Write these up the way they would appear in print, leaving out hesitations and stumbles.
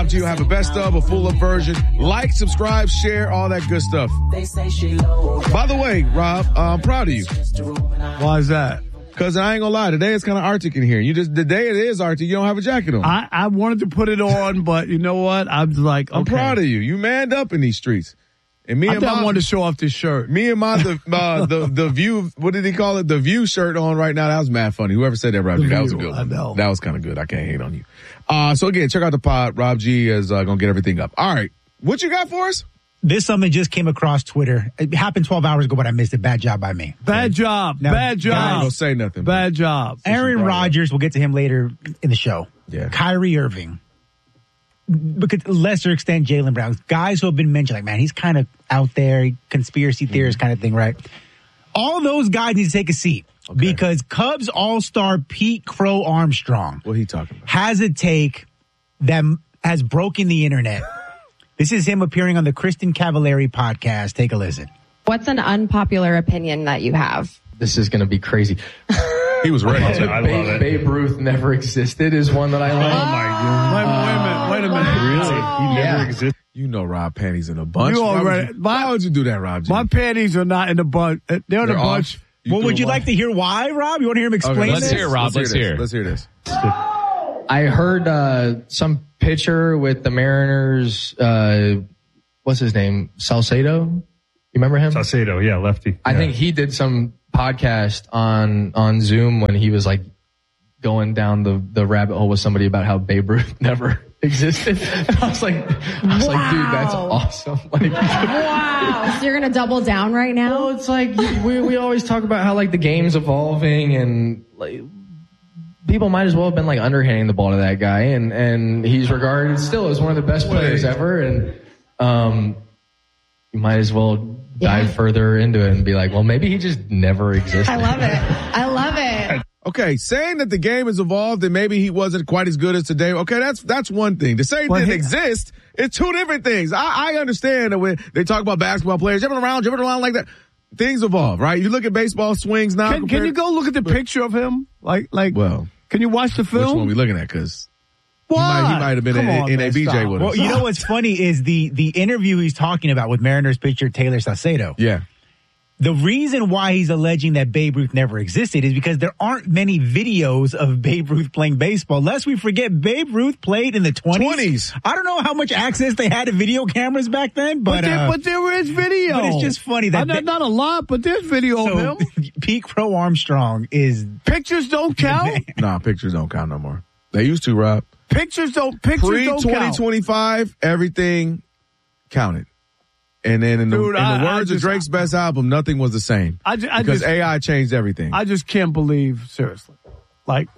Rob G will have a best of, a full-up version. Like, subscribe, share, all that good stuff. By the way, Rob, I'm proud of you. Why is that? Because I ain't gonna lie, today it's kind of Arctic in here. The day it is Arctic, you don't have a jacket on. I wanted to put it on, but you know what? I was like, okay. I'm proud of you. You manned up in these streets. And me I and thought I wanted to show off this shirt. Me and the View, what did he call it? The View shirt on right now. That was mad funny. Whoever said that, Rob G, that was a good one. I know. That was kind of good. I can't hate on you. So again, check out the pod. Rob G is gonna get everything up. All right. What you got for us? This something just came across Twitter. It happened 12 hours ago, but I missed it. Bad job by me. Bad job. Now, Bad job. I ain't gonna say nothing. Bad job. Aaron Rodgers, we'll get to him later in the show. Yeah. Kyrie Irving. Because lesser extent, Jaylen Brown. Guys who have been mentioned, like, man, he's kind of out there, conspiracy theorist kind of thing, right? All those guys need to take a seat. Okay. Because Cubs All-Star Pete Crow Armstrong what he talking about? has a take that has broken the internet. This is him appearing on the Kristen Cavallari podcast. Take a listen. What's an unpopular opinion that you have? This is going to be crazy. He was ready to. I love it. Babe Ruth never existed is one that I like. Oh my God. Wait a minute. Really? He never existed. You know Rob panties in a bunch. You already, why would you do that, Rob G? My panties are not in a bunch. They're in a bunch. Well, would you like to hear why, Rob? You want to hear him explain Let's this? hear, Rob. Let's hear. Let's hear this. I heard some pitcher with the Mariners, what's his name? Salcedo? You remember him? Salcedo, yeah, lefty. I think he did some podcast on Zoom when he was like going down the rabbit hole with somebody about how Babe Ruth never existed. And I was like, dude, that's awesome. Like, Wow. So you're going to double down right now? well, it's like we always talk about how like the game's evolving and like people might as well have been like underhanding the ball to that guy, and he's regarded still as one of the best players ever, and you might as well dive further into it and be like, well, maybe he just never existed. I love it. I love it. Okay, saying that the game has evolved and maybe he wasn't quite as good as today. Okay, that's one thing. To say it didn't exist, it's two different things. I understand that when they talk about basketball players jumping around like that. Things evolve, right? You look at baseball swings now. Can you go look at the picture of him? Well, can you watch the film? Which one are we looking at? Because he Why? might have been in a BJ with us. Well, you know what's funny is the interview he's talking about with Mariners pitcher Taylor Salcedo. Yeah. The reason why he's alleging that Babe Ruth never existed is because there aren't many videos of Babe Ruth playing baseball. Lest we forget, Babe Ruth played in the 20s. I don't know how much access they had to video cameras back then, but there is video. But it's just funny that not a lot, but there's video of him. Pete Crow Armstrong is pictures don't count. Nah, pictures don't count no more. They used to, Rob. Pictures don't count. Pre-2025, everything counted. And then in the words of Drake's best album, nothing was the same. Because AI changed everything. I just can't believe, seriously. Like.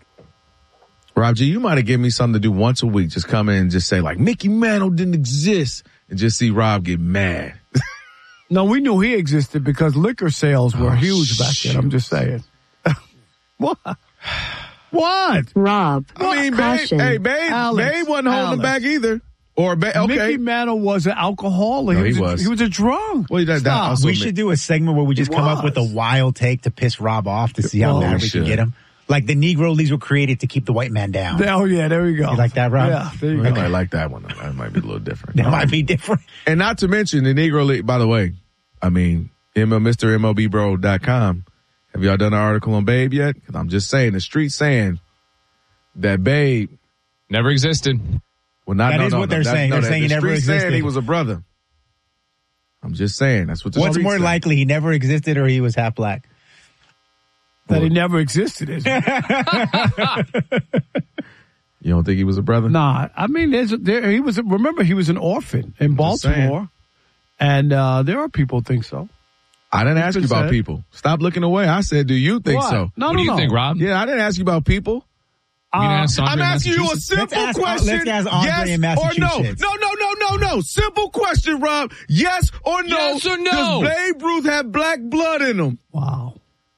Rob G, you might have given me something to do once a week. Just come in and just say, like, Mickey Mantle didn't exist. And just see Rob get mad. No, we knew he existed because liquor sales were huge back then. I'm just saying. What? What? Rob. I mean, Babe wasn't holding back either. Or Mickey Mantle was an alcoholic. No, he was. He was a drunk. Well, we should do a segment where we just come up with a wild take to piss Rob off to see how mad we can get him. Like the Negro Leagues were created to keep the white man down. Oh, yeah, there we go. You like that, Rob? Yeah, there you go. go. I like that one. That might be a little different. That might be different. And not to mention the Negro League, by the way, I mean, MrMLBBro.com. Have y'all done an article on Babe yet? Because I'm just saying, the street's saying that Babe never existed. Well, that is what they're saying. They're saying he never existed. Saying he was a brother. I'm just saying. That's what the What's more likely, he never existed or he was half black? That he never existed. You don't think he was a brother? Nah. I mean, he was. Remember, he was an orphan in Baltimore. And there are people who think so. I didn't ask you about people. Stop looking away. I said, do you think so? What do you think, Rob? Yeah, I didn't ask you about people. I'm asking you a simple question. Let's ask Andre in Massachusetts. No. Simple question, Rob. Yes or no? Yes or no? Does Babe Ruth have black blood in him? Wow.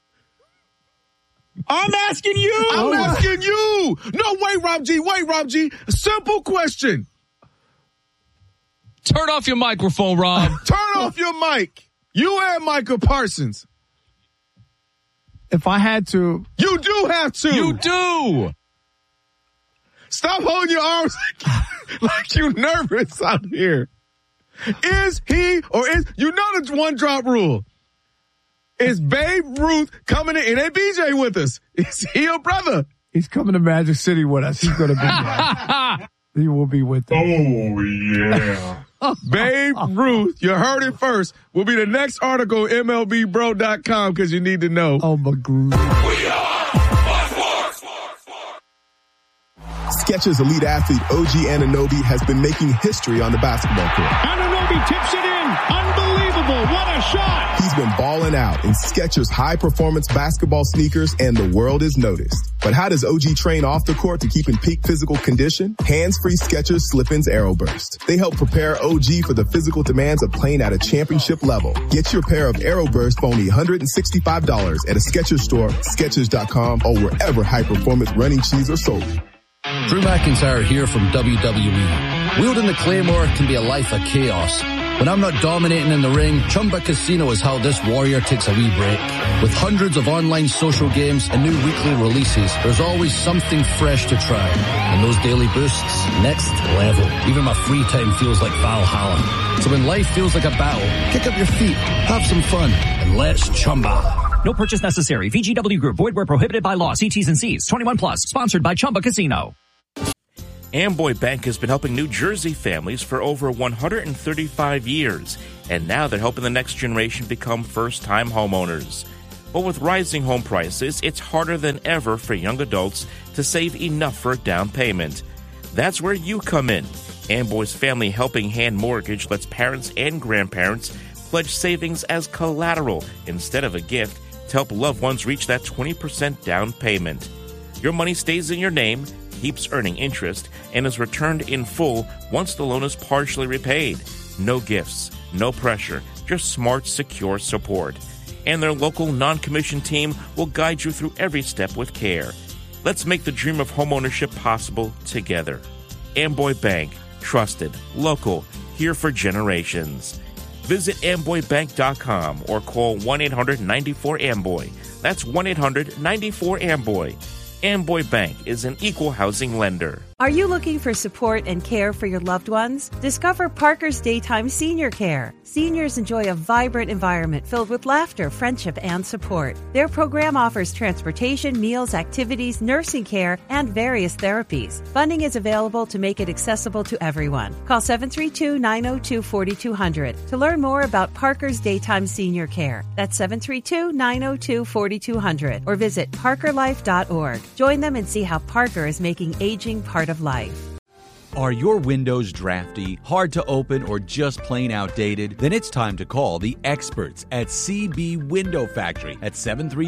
I'm asking you. I'm asking you. No, wait, Rob G. A simple question. Turn off your microphone, Rob. Turn off your mic. You and Micah Parsons. If I had to. You do have to. You do. Stop holding your arms like you nervous out here. Is he or is, you know the one drop rule. Is Babe Ruth coming in? It ain't BJ with us. Is he a brother? He's coming to Magic City with us. He's going to be there. He will be with us. Oh, yeah. Babe Ruth, you heard it first, will be the next article, MLBBro.com, because you need to know. Oh, my God. Skechers elite athlete OG Anunoby has been making history on the basketball court. Anunoby tips it in. Unbelievable. What a shot. He's been balling out in Skechers high-performance basketball sneakers, and the world is noticed. But how does OG train off the court to keep in peak physical condition? Hands-free Skechers Slip-ins Aeroburst. They help prepare OG for the physical demands of playing at a championship level. Get your pair of Aeroburst for only $165 at a Skechers store, Skechers.com, or wherever high-performance running shoes are sold. Drew McIntyre here from WWE. Wielding the Claymore can be a life of chaos. When I'm not dominating in the ring, Chumba Casino is how this warrior takes a wee break. With hundreds of online social games and new weekly releases, there's always something fresh to try. And those daily boosts, next level. Even my free time feels like Valhalla. So when life feels like a battle, kick up your feet, have some fun, and let's Chumba. No purchase necessary. VGW Group. Void where prohibited by law. See T's and C's. 21 plus. Sponsored by Chumba Casino. Amboy Bank has been helping New Jersey families for over 135 years, and now they're helping the next generation become first-time homeowners. But with rising home prices, it's harder than ever for young adults to save enough for a down payment. That's where you come in. Amboy's Family Helping Hand Mortgage lets parents and grandparents pledge savings as collateral instead of a gift to help loved ones reach that 20% down payment. Your money stays in your name, keeps earning interest, and is returned in full once the loan is partially repaid. No gifts, no pressure, just smart, secure support. And their local non-commissioned team will guide you through every step with care. Let's make the dream of homeownership possible together. Amboy Bank, trusted, local, here for generations. Visit amboybank.com or call 1-800-94-AMBOY. That's 1-800-94-AMBOY. Amboy Bank is an equal housing lender. Are you looking for support and care for your loved ones? Discover Parker's Daytime Senior Care. Seniors enjoy a vibrant environment filled with laughter, friendship, and support. Their program offers transportation, meals, activities, nursing care, and various therapies. Funding is available to make it accessible to everyone. Call 732-902-4200 to learn more about Parker's Daytime Senior Care. That's 732-902-4200 or visit parkerlife.org. Join them and see how Parker is making aging part of life. Are your windows drafty, hard to open, or just plain outdated? Then it's time to call the experts at CB Window Factory at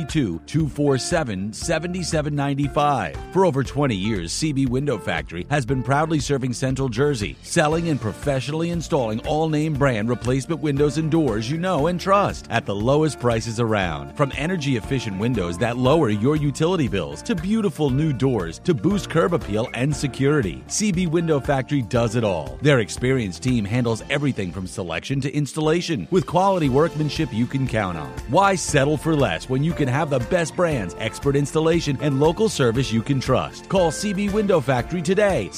732-247-7795. For over 20 years, CB Window Factory has been proudly serving Central Jersey, selling and professionally installing all-name brand replacement windows and doors you know and trust at the lowest prices around. From energy-efficient windows that lower your utility bills to beautiful new doors to boost curb appeal and security, CB Window Factory does it all. Their experienced team handles everything from selection to installation with quality workmanship you can count on. Why settle for less when you can have the best brands, expert installation, and local service you can trust? Call CB Window Factory today,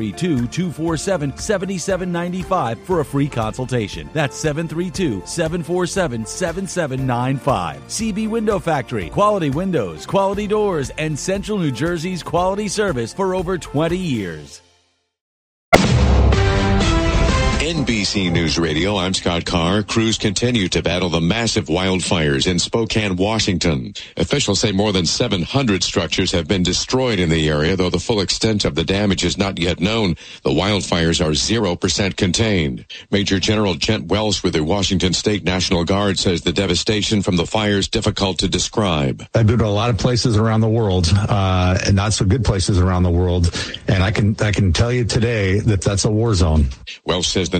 732-247-7795 for a free consultation. That's 732-747-7795. CB Window Factory. Quality windows, quality doors, and Central New Jersey's quality service for over 20 years. NBC News Radio, I'm Scott Carr. Crews continue to battle the massive wildfires in Spokane, Washington. Officials say more than 700 structures have been destroyed in the area, though the full extent of the damage is not yet known. The wildfires are 0% contained. Major General Jet Welsh with the Washington State National Guard says the devastation from the fires difficult to describe. I've been to a lot of places around the world, and not so good places around the world, and I can tell you today that that's a war zone. Welsh says the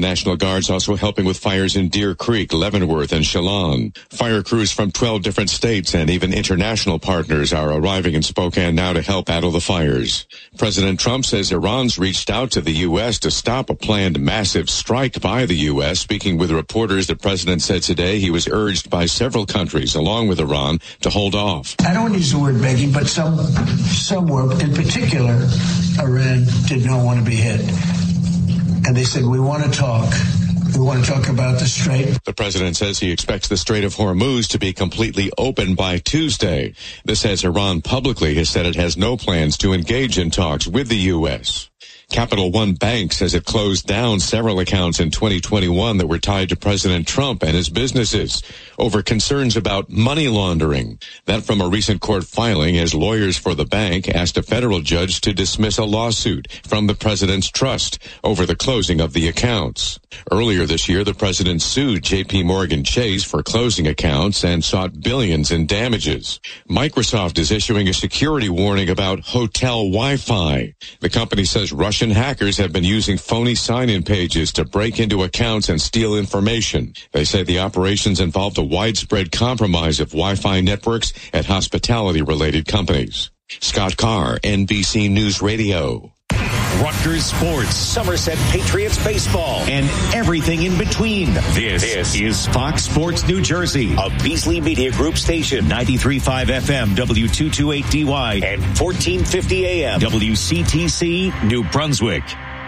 National Guard's also helping with fires in Deer Creek, Leavenworth, and Chelan. Fire crews from 12 different states and even international partners are arriving in Spokane now to help battle the fires. President Trump says Iran's reached out to the U.S. to stop a planned massive strike by the U.S. Speaking with reporters, the president said today he was urged by several countries, along with Iran, to hold off. I don't use the word begging, but some were. In particular, Iran did not want to be hit. And they said, we want to talk. We want to talk about the Strait. The president says he expects the Strait of Hormuz to be completely open by Tuesday. This as Iran publicly has said it has no plans to engage in talks with the U.S. Capital One Bank says it closed down several accounts in 2021 that were tied to President Trump and his businesses over concerns about money laundering. That from a recent court filing as lawyers for the bank asked a federal judge to dismiss a lawsuit from the president's trust over the closing of the accounts. Earlier this year, the president sued J.P. Morgan Chase for closing accounts and sought billions in damages. Microsoft is issuing a security warning about hotel Wi-Fi. The company says Russian hackers have been using phony sign-in pages to break into accounts and steal information. They say the operations involved a widespread compromise of Wi-Fi networks at hospitality-related companies. Scott Carr, NBC News Radio. Rutgers Sports, Somerset Patriots baseball, and everything in between. This is Fox Sports New Jersey, a Beasley Media Group station, 93.5 FM, W228DY, and 1450 AM, WCTC, New Brunswick.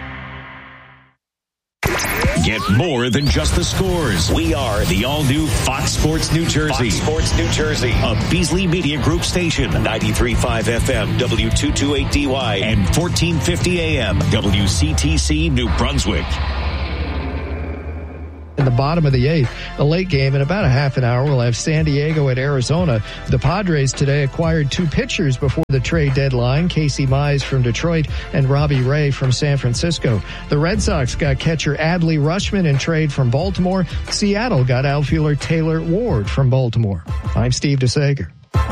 Get more than just the scores. We are the all-new Fox Sports New Jersey. Fox Sports New Jersey, a Beasley Media Group station, 93.5 FM, W228DY, and 1450 AM, WCTC, New Brunswick. In the bottom of the eighth, a late game in about a half an hour. We'll have San Diego at Arizona. The Padres today acquired two pitchers before the trade deadline, Casey Mize from Detroit and Robbie Ray from San Francisco. The Red Sox got catcher Adley Rutschman in trade from Baltimore. Seattle got outfielder Taylor Ward from Baltimore. I'm Steve DeSager.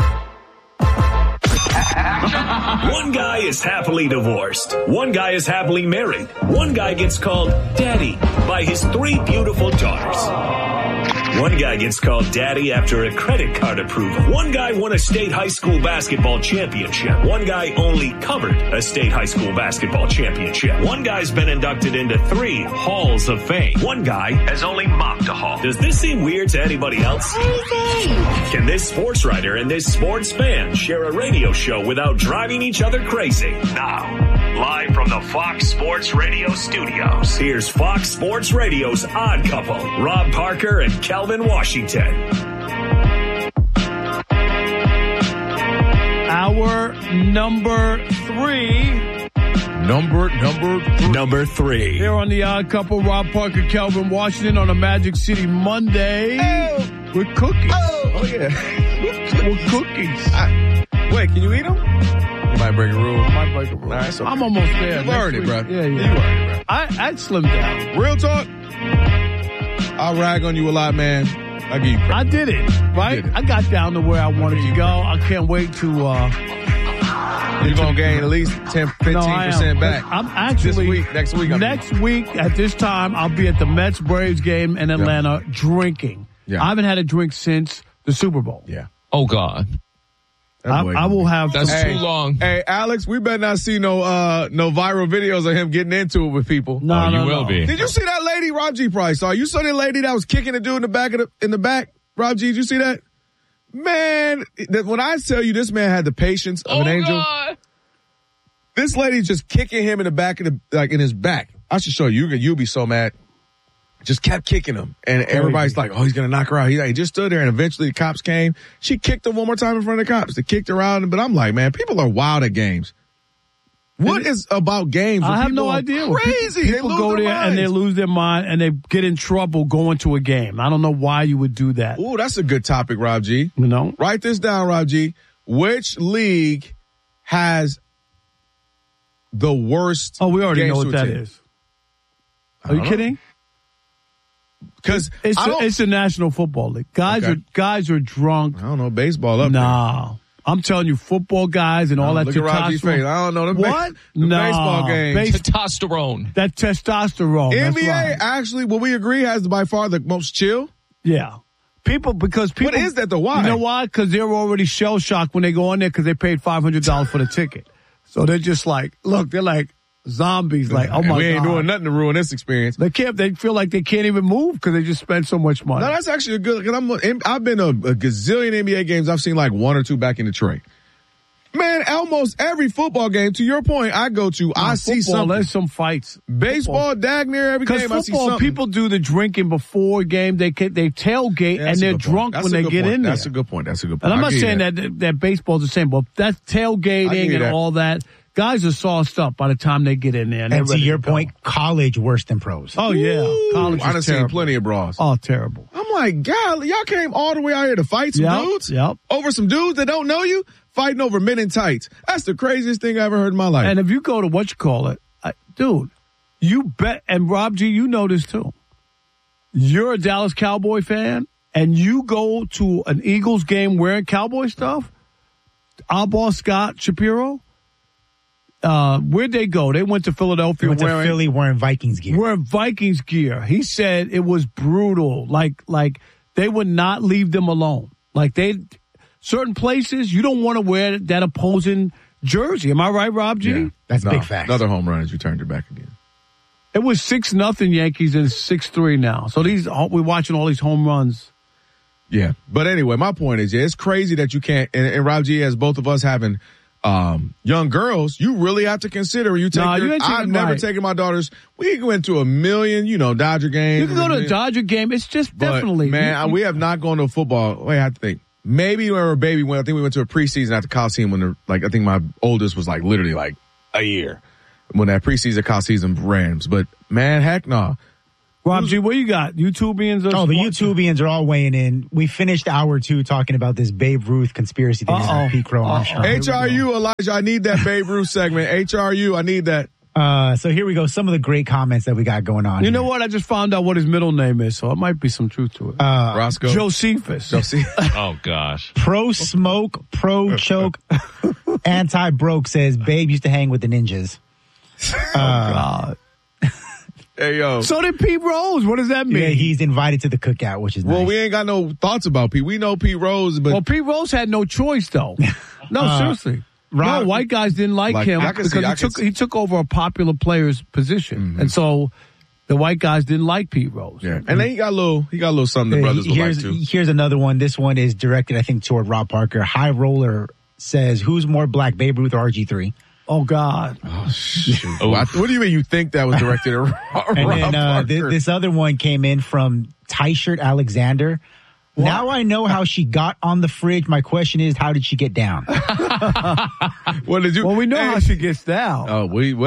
One guy is happily divorced. One guy is happily married. One guy gets called daddy by his three beautiful daughters. One guy gets called daddy after a credit card approval. One guy won a state high school basketball championship. One guy only covered a state high school basketball championship. One guy's been inducted into 3 halls of fame. One guy has only mopped a hall. Does this seem weird to anybody else? Can this sports writer and this sports fan share a radio show without driving each other crazy? Now, live from the Fox Sports Radio studios, here's Fox Sports Radio's odd couple, Rob Parker and Calvin Washington. Our number 3. Number three. Here on the Odd Couple, Rob Parker, Calvin Washington on a Magic City Monday. With cookies. Oh yeah. With cookies. Wait, can you eat them? You might break a rule. All right, so I'm almost there. You learned it, bro. Yeah. You learned it, bro. I'd slim down. Real talk. I'll rag on you a lot, man. I'll give you credit. I did it, right? I got down to where I wanted to go. I can't wait to... You're going to gain at least 15% back. I'm actually... Next week. Next week at this time, I'll be at the Mets-Braves game in Atlanta drinking. Yeah. I haven't had a drink since the Super Bowl. Yeah. Oh, God. I will have... That's too long. Hey, Alex, we better not see no viral videos of him getting into it with people. No, you will be. Did you see that lady Rob G probably saw? You saw that lady that was kicking the dude in the back? Rob G, did you see that? Man, when I tell you this man had the patience of an angel. God. This lady just kicking him in the back of in his back. I should show you. You'll be so mad. Just kept kicking him. And everybody's like, oh, he's going to knock her out. He just stood there, and eventually the cops came. She kicked him one more time in front of the cops. They kicked her out. But I'm like, man, people are wild at games. What is about games? I have no idea. Crazy. People go there and they lose their mind and they get in trouble going to a game. I don't know why you would do that. Ooh, that's a good topic, Rob G. You know? Write this down, Rob G. Which league has the worst? Oh, we already know what that is. Are you kidding? Because it's the National Football League. Guys are drunk. I don't know, baseball up there. I'm telling you, football guys and all that look at Roger's face. I don't know. What? The baseball game. Testosterone. That testosterone. That's NBA right. actually, will we agree, has by far the most chill? Yeah. Because people. What is that though? Why? You know why? Because they're already shell shocked when they go in there because they paid $500 for the ticket. So they're just like, look, they're like zombies. Like, oh my God. We ain't doing nothing to ruin this experience. They feel like they can't even move because they just spent so much money. No, that's actually a good, because I've been a gazillion NBA games. I've seen like one or two back in Detroit. Man, almost every football game, to your point, I go to, I see something. There's some fights. Baseball, dag near every game, I see football, something. people do the drinking before a game. They tailgate and they're drunk when they get in there. That's a good point. That's a good point. And I'm not saying that baseball's the same, but that's tailgating and all that. Guys are sauced up by the time they get in there. And to your point, college worse than pros. Oh, yeah. College is I done seen terrible. plenty of bras. Oh, terrible. I'm like, God, y'all came all the way out here to fight some dudes? Yep. Over some dudes that don't know you? Fighting over men in tights. That's the craziest thing I ever heard in my life. And if you go to dude, you bet, and Rob G, you know this too. You're a Dallas Cowboy fan, and you go to an Eagles game wearing Cowboy stuff. Our boss, Scott Shapiro, where'd they go? They went to Philadelphia. They went to Philly wearing Vikings gear. Wearing Vikings gear. He said it was brutal. Like they would not leave them alone. Certain places, you don't want to wear that opposing jersey. Am I right, Rob G? Yeah. That's big facts. Another home run as you turned it back again. It was 6-0 Yankees and 6-3 now. So we're watching all these home runs. Yeah. But anyway, my point is, it's crazy that you can't, and Rob G, as both of us having young girls, you really have to consider when you take I've never taken my daughters. We went to a million, Dodger games. You can go to a Dodger game. It's just definitely. Man, we have not gone to a football. Wait, I have to think. Maybe when we were a baby, I think we went to a preseason at the Coliseum when I think my oldest was literally a year when that preseason Coliseum Rams. But man, heck no. Rob G, what you got? YouTubians? The YouTubians are all weighing in. We finished hour 2 talking about this Babe Ruth conspiracy thing. Pete Crow Armstrong. HRU, Elijah, I need that Babe Ruth segment. HRU, I need that. So here we go. Some of the great comments that we got going on. You know what? I just found out what his middle name is, so it might be some truth to it. Roscoe. Josephus. Oh, gosh. Pro smoke, pro choke, anti-broke says Babe used to hang with the ninjas. God. Hey, yo. So did Pete Rose. What does that mean? Yeah, he's invited to the cookout, which is nice. Well, we ain't got no thoughts about Pete. We know Pete Rose, but... Well, Pete Rose had no choice, though. No, seriously. No, white guys didn't like him because he took over a popular player's position. Mm-hmm. And so the white guys didn't like Pete Rose. Yeah. And then he got a little something the brothers would like too. Here's another one. This one is directed, I think, toward Rob Parker. High Roller says, who's more black, Babe Ruth or RG3? Oh, God. Oh, shoot. What do you mean you think that was directed at Rob And then Parker? this other one came in from T-shirt Alexander. What? Now I know how she got on the fridge. My question is, how did she get down? Well, we know how she gets down. Oh, we did.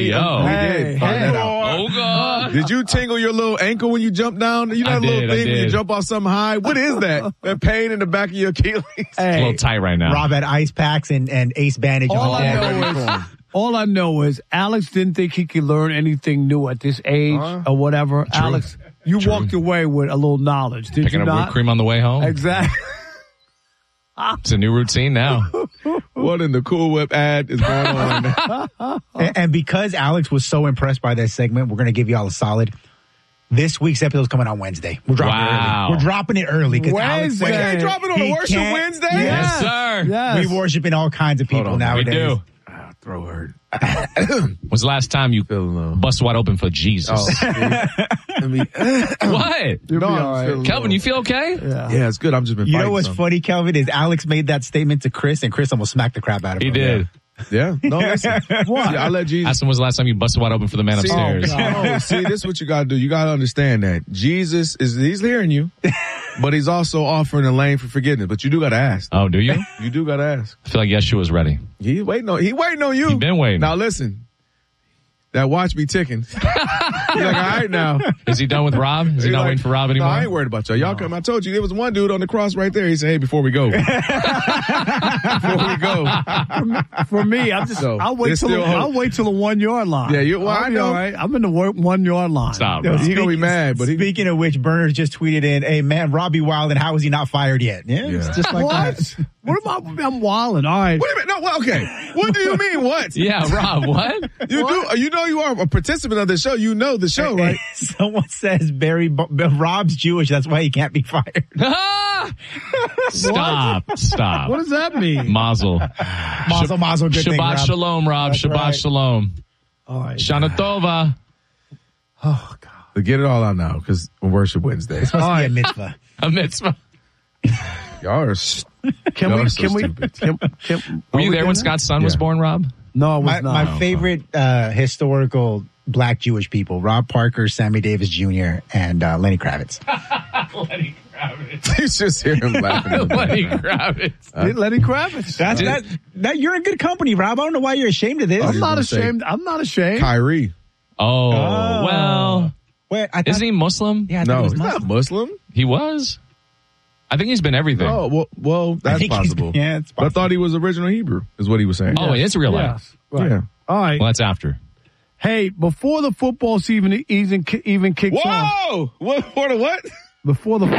Oh, God. Did you tingle your little ankle when you jump down? You know that little thing when you jump off something high? What is that? That pain in the back of your Achilles? It's a little tight right now. Rob had ice packs and ace bandage. All I know is Alex didn't think he could learn anything new at this age or whatever. True. Alex, you walked away with a little knowledge, did Picking you up not? whipped cream on the way home. Exactly. It's a new routine now. What in the Cool Whip ad is going on? And because Alex was so impressed by that segment, we're going to give you all a solid. This week's episode is coming on Wednesday. We're dropping it early. We're dropping it early because Alex We can't drop it on the worship Wednesday? Yes, sir. Yes. We worshiping all kinds of people nowadays. We do. Throw hurt. When's the last time you bust wide open for Jesus? What? Kelvin, you feel okay? Yeah, it's good. I've just been fighting. You know what's funny, Kelvin, is Alex made that statement to Chris, and Chris almost smacked the crap out of him. He did. Yeah. No, listen. What? I let Jesus. Ask him when's the last time you busted wide open for the man upstairs. See, this is what you got to do. You got to understand that Jesus he's hearing you, but he's also offering a lane for forgiveness. But you do got to ask. Oh, do you? You do got to ask. I feel like Yeshua's ready. He waiting on you. He's been waiting. Now listen. that watch be ticking. He's like, all right now. Is he done with Rob? Is he not waiting for Rob anymore? No, I ain't worried about y'all. Y'all come. I told you there was one dude on the cross right there. He said, hey, before we go. Before we go. For me, I'll wait till the 1 yard line. Yeah, I know. All right. I'm in the 1 yard line. Stop. No, He's going to be mad. But speaking of which, Berners just tweeted in, hey, man, Robbie Wilden, how is he not fired yet? Yeah. It's just like that. What about I'm wilding? All right. Wait a minute. No, well, okay. What do you mean, what? Yeah, Rob, what? You know you are a participant of the show. You know the show, right? Someone says Rob's Jewish. That's why he can't be fired. Stop. What does that mean? Mazel. Mazel. Good thing, Shabbat Rob. shalom, Rob. That's Shabbat right. shalom. All right. Shana Tova. Oh, God. But get it all out now because Worship Wednesday. It's supposed to be a mitzvah. A mitzvah. Y'all are Can we? Were you there when Scott's son was born, Rob? No, I was not. My favorite historical black Jewish people, Rob Parker, Sammy Davis Jr., and Lenny Kravitz. Lenny Kravitz. You just hear him laughing. Lenny Kravitz. Lenny Kravitz. That you're in good company, Rob. I don't know why you're ashamed of this. I'm not ashamed. Kyrie. Oh, well. Wait, Isn't he Muslim? Yeah, No, he's not Muslim. He was. I think he's been everything. Oh, well, that's possible. Yeah, it's But I possible. thought he was original Hebrew, is what he was saying. Oh, it's real life. Yes. Right. Yeah. All right. Well, that's after. Hey, before the football season even kicks off. Whoa! What? Before the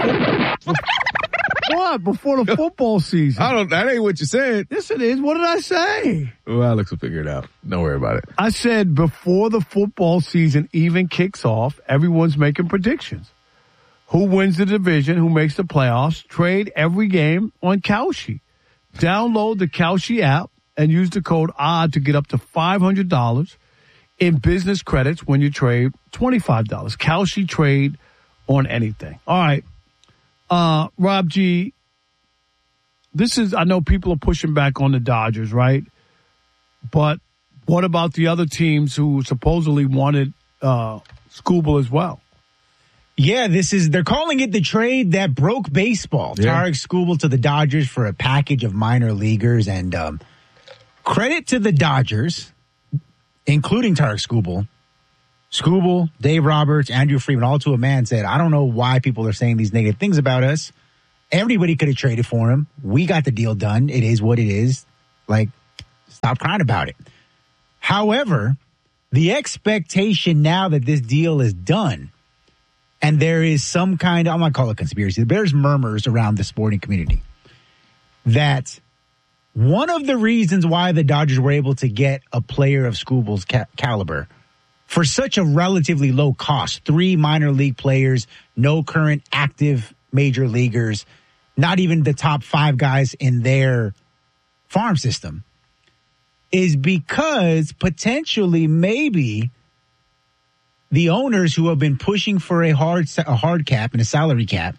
football season. That ain't what you said. Yes, it is. What did I say? Well, Alex will figure it out. Don't worry about it. I said before the football season even kicks off, everyone's making predictions. Who wins the division, who makes the playoffs, trade every game on Kalshi. Download the Kalshi app and use the code ODD to get up to $500 in business credits when you trade $25. Kalshi trade on anything. All right. Rob G, I know people are pushing back on the Dodgers, right? But what about the other teams who supposedly wanted Skubal as well? Yeah, they're calling it the trade that broke baseball. Yeah. Tarek Skubal to the Dodgers for a package of minor leaguers, and credit to the Dodgers, including Tarek Skubal. Skubal, Dave Roberts, Andrew Friedman, all to a man said, I don't know why people are saying these negative things about us. Everybody could have traded for him. We got the deal done. It is what it is. Like, stop crying about it. However, the expectation now that this deal is done, and there is some kind of, I'm not calling it conspiracy, there's murmurs around the sporting community that one of the reasons why the Dodgers were able to get a player of Skubal's caliber for such a relatively low cost, 3 minor league players, no current active major leaguers, not even the top 5 guys in their farm system, is because potentially maybe the owners who have been pushing for a hard cap and a salary cap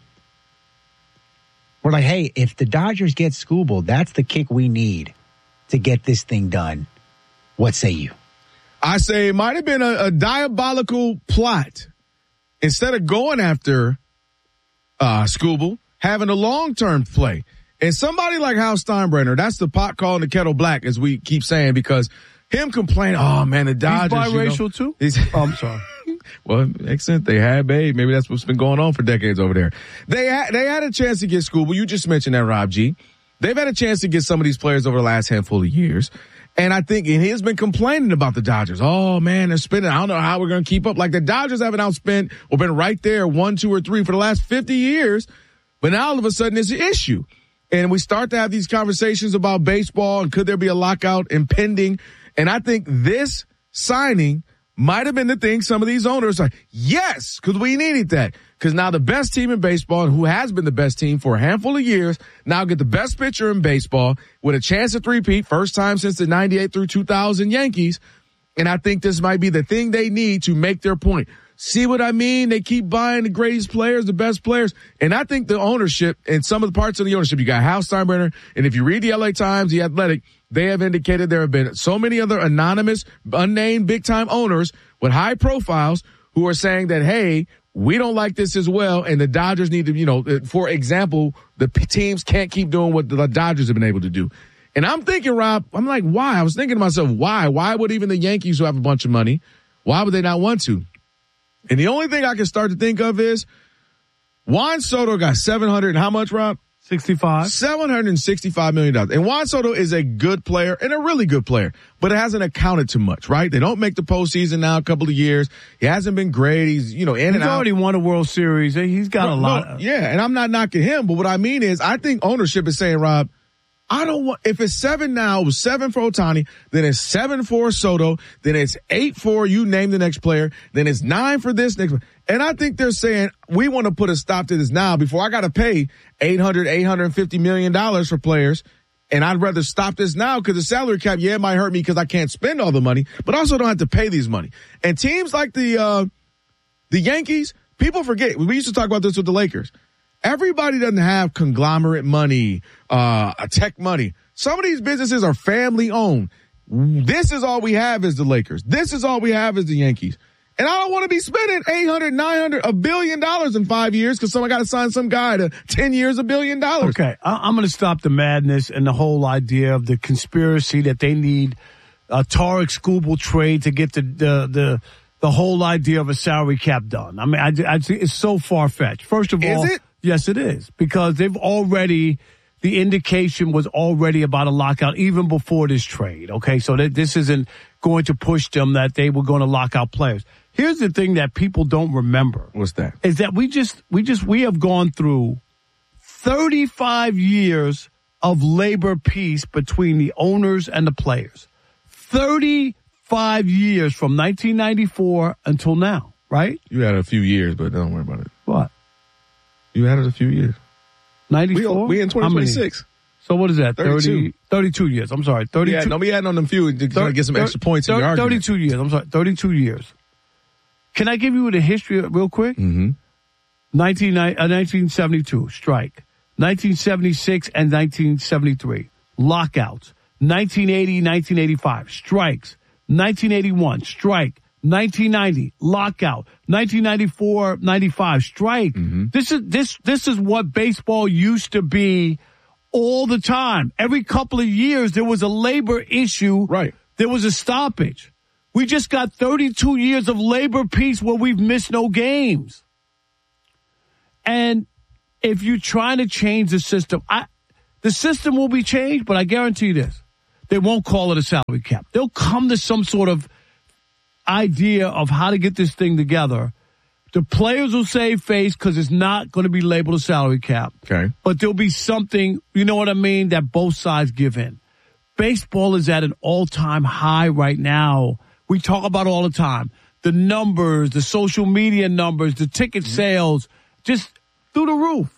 were like, hey, if the Dodgers get Skubal, that's the kick we need to get this thing done. What say you? I say it might have been a diabolical plot. Instead of going after Skubal, having a long-term play. And somebody like Hal Steinbrenner, that's the pot calling the kettle black, as we keep saying, because him complaining, oh, man, the Dodgers. He's biracial, too? I'm sorry. Well, excellent. They had babe. Maybe that's what's been going on for decades over there. They had a chance to get Skubal. You just mentioned that, Rob G. They've had a chance to get some of these players over the last handful of years. And I think he has been complaining about the Dodgers. Oh, man, they're spending. I don't know how we're going to keep up. Like the Dodgers haven't outspent or been right there 1, 2, or 3 for the last 50 years. But now all of a sudden it's an issue. And we start to have these conversations about baseball and could there be a lockout impending. And I think this signing might have been the thing some of these owners are, yes, because we needed that. Because now the best team in baseball, and who has been the best team for a handful of years, now get the best pitcher in baseball with a chance at three-peat, first time since the 98 through 2000 Yankees. And I think this might be the thing they need to make their point. See what I mean? They keep buying the greatest players, the best players. And I think the ownership and some of the parts of the ownership, you got Hal Steinbrenner. And if you read the LA Times, The Athletic, they have indicated there have been so many other anonymous, unnamed big-time owners with high profiles who are saying that, hey, we don't like this as well. And the Dodgers need to, for example, the teams can't keep doing what the Dodgers have been able to do. And I'm thinking, Rob, I'm like, why? I was thinking to myself, why? Why would even the Yankees, who have a bunch of money, Why would they not want to? And the only thing I can start to think of is Juan Soto got 700 and how much, Rob? 65. $765 million. And Juan Soto is a good player and a really good player, but it hasn't accounted to much, right? They don't make the postseason now a couple of years. He hasn't been great. He's, in and out. He's already won a World Series. He's got a lot. Yeah, and I'm not knocking him, but what I mean is I think ownership is saying, Rob, I don't want, if it's 7 now, it was 7 for Ohtani, then it's 7 for Soto, then it's 8 for you name the next player, then it's 9 for this next player. And I think they're saying, we want to put a stop to this now before I got to pay $850 million for players. And I'd rather stop this now because the salary cap, it might hurt me because I can't spend all the money, but I also don't have to pay these money. And teams like the Yankees, people forget, we used to talk about this with the Lakers. Everybody doesn't have conglomerate money, tech money. Some of these businesses are family owned. This is all we have is the Lakers. This is all we have is the Yankees. And I don't want to be spending $800, $900, $1 billion in 5 years because someone got to sign some guy to 10 years, $1 billion. Okay, I'm going to stop the madness and the whole idea of the conspiracy that they need a Tarek Skubal trade to get the whole idea of a salary cap done. I mean, I it's so far-fetched. First of all, is it? Yes, it is, because the indication was already about a lockout even before this trade. Okay, so this isn't going to push them that they were going to lock out players. Here's the thing that people don't remember. What's that? Is that we have gone through 35 years of labor peace between the owners and the players. 35 years from 1994 until now, right? You had a few years, but don't worry about it. What? You had it a few years. 94? We in 2026. So what is that? 32. 32 years. I'm sorry. 32. Yeah, don't be adding on them few to get some extra points in your argument. 32 years. I'm sorry. 32 years. Can I give you the history real quick? Mm-hmm. 1972, strike. 1976 and 1973, lockouts. 1980, 1985, strikes. 1981, strike. 1990, lockout. 1994, 95, strike. Mm-hmm. This is what baseball used to be all the time. Every couple of years, there was a labor issue. Right. There was a stoppage. We just got 32 years of labor peace where we've missed no games. And if you're trying to change the system, the system will be changed, but I guarantee you this. They won't call it a salary cap. They'll come to some sort of idea of how to get this thing together. The players will save face because it's not going to be labeled a salary cap. Okay. But there'll be something, you know what I mean, that both sides give in. Baseball is at an all-time high right now. We talk about it all the time. The numbers, the social media numbers, the ticket sales, just through the roof.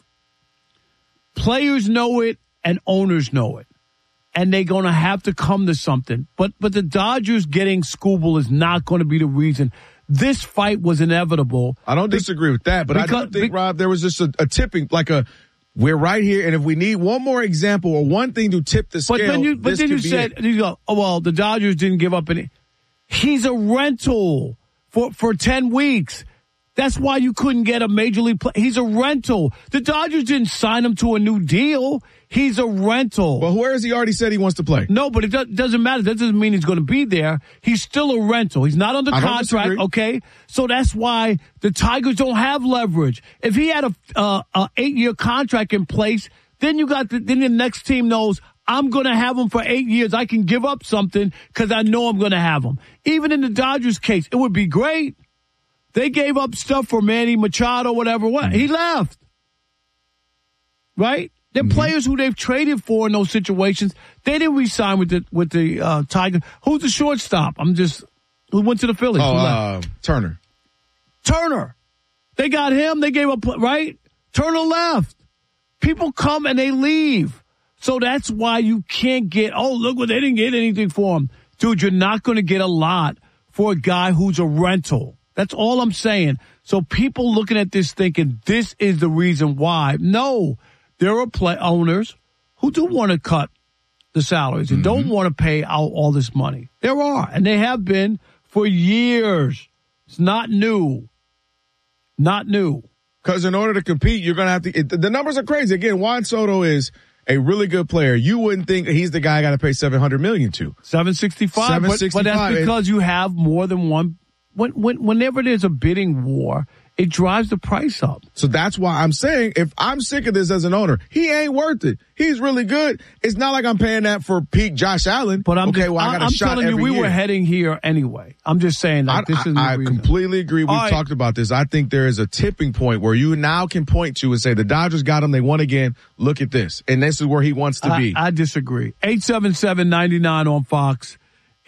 Players know it and owners know it. And they're going to have to come to something. But the Dodgers getting Skubal is not going to be the reason. This fight was inevitable. I don't disagree with that, but I do think, Rob, there was just a tipping, we're right here, and if we need one more example or one thing to tip the scale, but then you said, you go, oh, well, the Dodgers didn't give up any. He's a rental for 10 weeks. That's why you couldn't get a major league player. He's a rental. The Dodgers didn't sign him to a new deal. He's a rental. Well, where has he already said he wants to play? No, but it doesn't matter. That doesn't mean he's going to be there. He's still a rental. He's not under contract, okay? So that's why the Tigers don't have leverage. If he had a 8-year contract in place, then then the next team knows I'm going to have him for 8 years. I can give up something because I know I'm going to have him. Even in the Dodgers case, it would be great. They gave up stuff for Manny Machado, whatever. What? He left. Right? They're players who they've traded for in those situations. They didn't re-sign with the Tigers. Who's the shortstop? Who went to the Phillies? Turner. Turner. They got him. They gave up, right? Turner left. People come and they leave. So that's why you can't get, look what they didn't get anything for him. Dude, you're not going to get a lot for a guy who's a rental. That's all I'm saying. So people looking at this thinking this is the reason why. No, there are owners who do want to cut the salaries and don't want to pay out all this money. There are, and they have been for years. It's not new. Not new. Because in order to compete, you're going to have to, the numbers are crazy. Again, Juan Soto is a really good player. You wouldn't think he's the guy I got to pay $700 million to. $765. But that's because you have more than one whenever there's a bidding war, it drives the price up. So that's why I'm saying, if I'm sick of this as an owner, he ain't worth it. He's really good. It's not like I'm paying that for peak Josh Allen. But I got a shot telling you, we were heading here anyway. I'm just saying that this is I completely agree. We've talked about this. I think there is a tipping point where you now can point to and say, the Dodgers got him. They won again. Look at this. And this is where he wants to be. I disagree. 877-99 on Fox.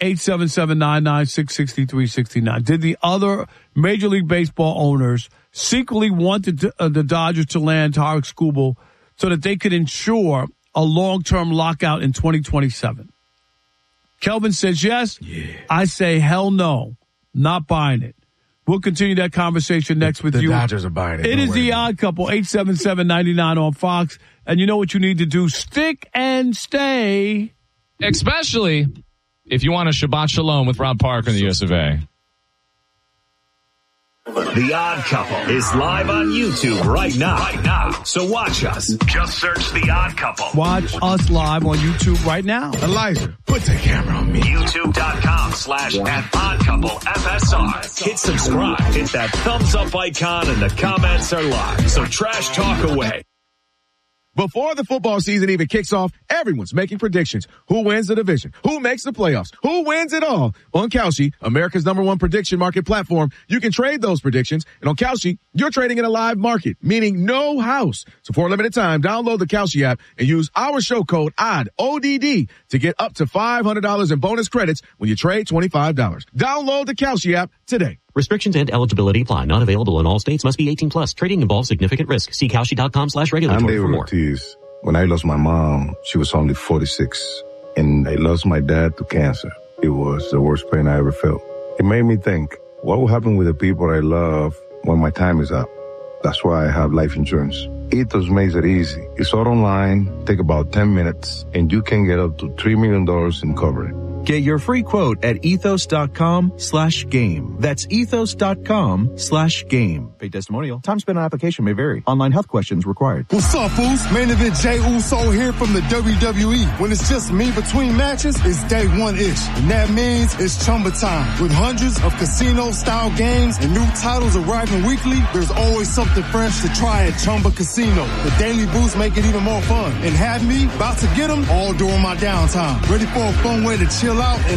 877-996-6369. Did the other Major League Baseball owners secretly want the Dodgers to land Tarik Skubal so that they could ensure a long-term lockout in 2027? Kelvin says yes. Yeah. I say hell no. Not buying it. We'll continue that conversation next with you. The Dodgers are buying it. It is The Odd Couple, 877-99 on Fox. And you know what you need to do? Stick and stay. Especially if you want a Shabbat Shalom with Rob Parker in the US of A. The Odd Couple is live on YouTube right now. So watch us. Just search The Odd Couple. Watch us live on YouTube right now. Elijah, put the camera on me. YouTube.com/@OddCoupleFSR. Hit subscribe. Hit that thumbs up icon and the comments are live. So trash talk away. Before the football season even kicks off, everyone's making predictions. Who wins the division? Who makes the playoffs? Who wins it all? On Kalshi, America's #1 prediction market platform, you can trade those predictions. And on Kalshi, you're trading in a live market, meaning no house. So for a limited time, download the Kalshi app and use our show code ODD, ODD, to get up to $500 in bonus credits when you trade $25. Download the Kalshi app today. Restrictions and eligibility apply. Not available in all states. Must be 18 plus. Trading involves significant risk. See Kalshi.com/regulatory for more. I'm David Ortiz. When I lost my mom, she was only 46. And I lost my dad to cancer. It was the worst pain I ever felt. It made me think, what will happen with the people I love when my time is up? That's why I have life insurance. Ethos makes it easy. It's all online, take about 10 minutes, and you can get up to $3 million in coverage. Get your free quote at ethos.com/game. That's ethos.com/game. Paid testimonial. Time spent on application may vary. Online health questions required. What's up, fools? Main event Jey Uso here from the WWE. When it's just me between matches, it's day one-ish. And that means it's Chumba time. With hundreds of casino-style games and new titles arriving weekly, there's always something fresh to try at Chumba Casino. The daily boosts make it even more fun. And have me about to get them all during my downtime. Ready for a fun way to chill out and